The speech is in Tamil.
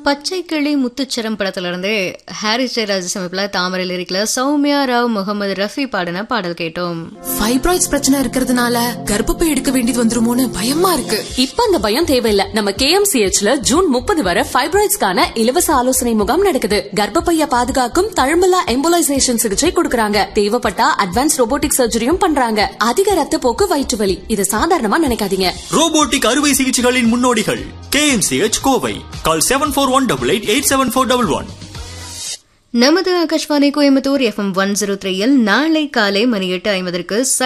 பச்சை கிளி முத்துச்சரம் படத்துல இருந்து ஹாரிஸ் ஜெயராஜ் சமைப்புல தாமரை லிரிக்ல சௌமியா ராவ் முகமது ரஃபி பாடின பாடல் கேட்டோம். ஃபைப்ராய்ட்ஸ் பிரச்சனை இருக்கிறதுனால கர்ப்பப்பை எடுக்க வேண்டியது வந்துருமோன்னு பயமா இருக்கு. இப்ப அந்த பயம் தேவையில்ல. நம்ம KMCHல ஜூன் 30 வரை ஃபைப்ராய்ட்ஸ்க்கான இலவச ஆலோசனை முகாம் நடக்குது. கர்ப்பப்பைய பாதுகாக்கும் தழும்பலா எம்போலைசேஷன் சிகிச்சை கொடுக்கறாங்க. தேவைப்பட்டா அட்வான்ஸ் ரோபோட்டிக் சர்ஜரியும் பண்றாங்க. அதிக ரத்த போக்கு, வயிற்று வலி இது சாதாரணமா நினைக்காதீங்க. ரோபோட்டிக் அறுவை சிகிச்சைகளின் முன்னோடிகள் KMCH கோவை. கால் 74188741. நமது ஆகாஷ்வாணி கோயம்புத்தூர் FM 103 நாளை காலை மணி 8:50